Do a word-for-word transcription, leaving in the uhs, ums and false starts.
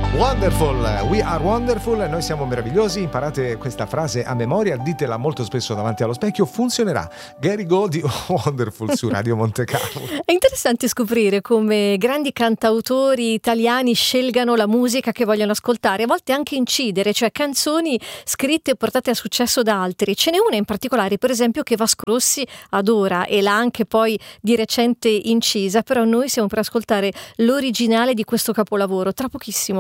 Wonderful, we are wonderful, noi siamo meravigliosi. Imparate questa frase a memoria, ditela molto spesso davanti allo specchio, funzionerà. Gary Gold, Wonderful su Radio Monte Carlo. È interessante scoprire come grandi cantautori italiani scelgano la musica che vogliono ascoltare, a volte anche incidere, cioè canzoni scritte e portate a successo da altri. Ce n'è una in particolare, per esempio, che Vasco Rossi adora e l'ha anche poi di recente incisa, però noi siamo per ascoltare l'originale di questo capolavoro tra pochissimo.